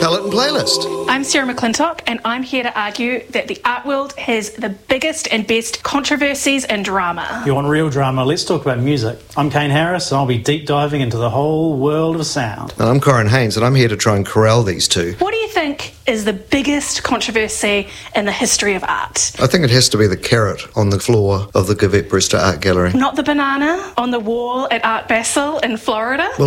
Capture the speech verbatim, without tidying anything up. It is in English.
Palette and Playlist. I'm Sarah McClintock, and I'm here to argue that the art world has the biggest and best controversies and drama. You want real drama? Let's talk about music. I'm Kane Harris, and I'll be deep diving into the whole world of sound. And I'm Corin Haynes, and I'm here to try and corral these two. What do you think is the biggest controversy in the history of art? I think it has to be the carrot on the floor of the Gavette Brewster Art Gallery. Not the banana on the wall at Art Basel in Florida? Well,